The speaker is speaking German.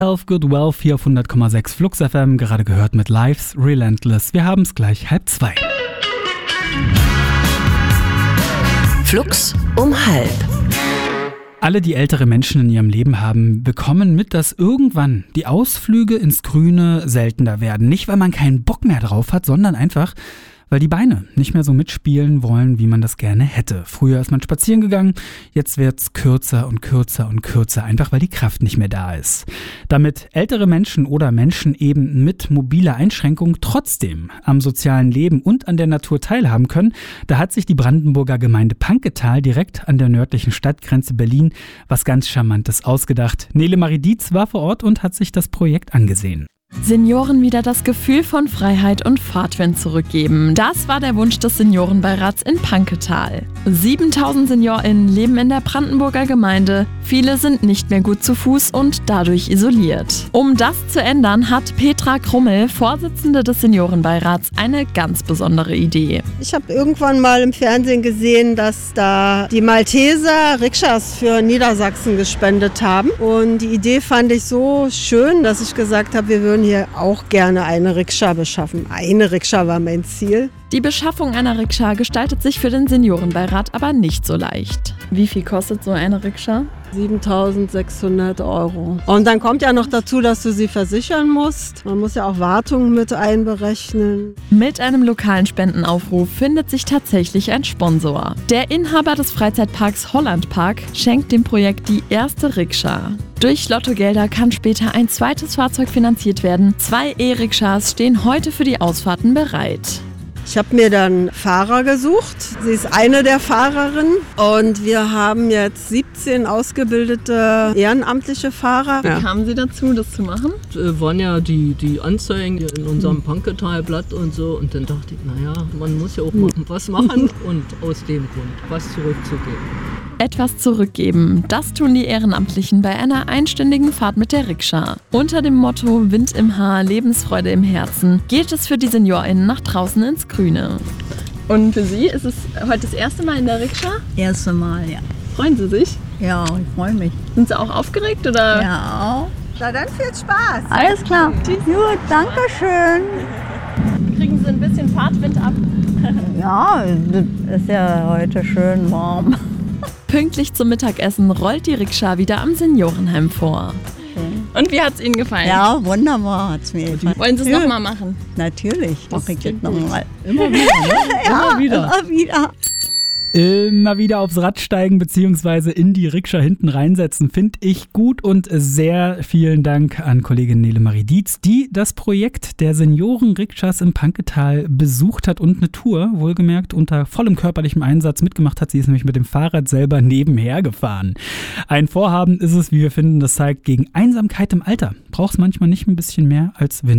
Elf Good Wealth hier auf 100,6 Flux FM, gerade gehört mit Life's Relentless. Wir haben es gleich 1:30. Flux um 1:30. Alle, die ältere Menschen in ihrem Leben haben, bekommen mit, dass irgendwann die Ausflüge ins Grüne seltener werden. Nicht, weil man keinen Bock mehr drauf hat, sondern einfach, weil die Beine nicht mehr so mitspielen wollen, wie man das gerne hätte. Früher ist man spazieren gegangen, jetzt wird's kürzer und kürzer und kürzer, einfach weil die Kraft nicht mehr da ist. Damit ältere Menschen oder Menschen eben mit mobiler Einschränkung trotzdem am sozialen Leben und an der Natur teilhaben können, da hat sich die Brandenburger Gemeinde Panketal direkt an der nördlichen Stadtgrenze Berlin was ganz Charmantes ausgedacht. Nele Marie Dietz war vor Ort und hat sich das Projekt angesehen. Senioren wieder das Gefühl von Freiheit und Fahrtwind zurückgeben. Das war der Wunsch des Seniorenbeirats in Panketal. 7000 SeniorInnen leben in der Brandenburger Gemeinde. Viele sind nicht mehr gut zu Fuß und dadurch isoliert. Um das zu ändern, hat Petra Krummel, Vorsitzende des Seniorenbeirats, eine ganz besondere Idee. Ich habe irgendwann mal im Fernsehen gesehen, dass da die Malteser Rikschas für Niedersachsen gespendet haben. Und die Idee fand ich so schön, dass ich gesagt habe, wir würden hier auch gerne eine Rikscha beschaffen. Eine Rikscha war mein Ziel. Die Beschaffung einer Rikscha gestaltet sich für den Seniorenbeirat aber nicht so leicht. Wie viel kostet so eine Rikscha? 7.600 €. Und dann kommt ja noch dazu, dass du sie versichern musst. Man muss ja auch Wartung mit einberechnen. Mit einem lokalen Spendenaufruf findet sich tatsächlich ein Sponsor. Der Inhaber des Freizeitparks Holland Park schenkt dem Projekt die erste Rikscha. Durch Lottogelder kann später ein zweites Fahrzeug finanziert werden. 2 E-Rikschas stehen heute für die Ausfahrten bereit. Ich habe mir dann Fahrer gesucht. Sie ist eine der Fahrerinnen und wir haben jetzt 17 ausgebildete ehrenamtliche Fahrer. Wie kamen Sie dazu, das zu machen? Waren ja die Anzeigen in unserem Panketal-Blatt und so und dann dachte ich, naja, man muss ja auch mal was machen und aus dem Grund was zurückzugeben. Etwas zurückgeben, das tun die Ehrenamtlichen bei einer einstündigen Fahrt mit der Rikscha. Unter dem Motto Wind im Haar, Lebensfreude im Herzen geht es für die SeniorInnen nach draußen ins Grüne. Und für Sie ist es heute das erste Mal in der Rikscha? Erste Mal, ja. Freuen Sie sich? Ja, ich freue mich. Sind Sie auch aufgeregt, oder? Ja, auch. Na dann viel Spaß. Alles klar. Gut, danke schön. Kriegen Sie ein bisschen Fahrtwind ab? Ja, das ist ja heute schön warm. Pünktlich zum Mittagessen rollt die Rikscha wieder am Seniorenheim vor. Und wie hat es Ihnen gefallen? Ja, wunderbar hat es mir gefallen. Wollen Sie es nochmal machen? Natürlich, mache ich das nochmal. Immer wieder, ne? Ja, Immer wieder. immer wieder. Immer wieder aufs Rad steigen bzw. in die Rikscha hinten reinsetzen, finde ich gut und sehr vielen Dank an Kollegin Nele Marie Dietz, die das Projekt der Senioren-Rikschas im Panketal besucht hat und eine Tour, wohlgemerkt, unter vollem körperlichem Einsatz mitgemacht hat. Sie ist nämlich mit dem Fahrrad selber nebenher gefahren. Ein Vorhaben ist es, wie wir finden, das zeigt, gegen Einsamkeit im Alter braucht es manchmal nicht ein bisschen mehr als Wind